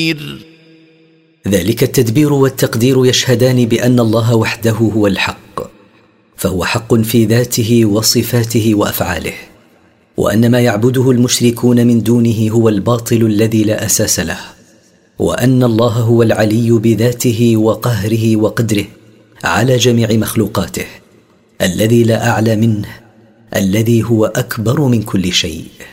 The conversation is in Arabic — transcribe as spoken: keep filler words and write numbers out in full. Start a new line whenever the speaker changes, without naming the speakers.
ذلك التدبير والتقدير يشهدان بأن الله وحده هو الحق، فهو حق في ذاته وصفاته وأفعاله، وأن ما يعبده المشركون من دونه هو الباطل الذي لا أساس له، وأن الله هو العلي بذاته وقهره وقدره على جميع مخلوقاته، الذي لا أعلى منه، الذي هو أكبر من كل شيء.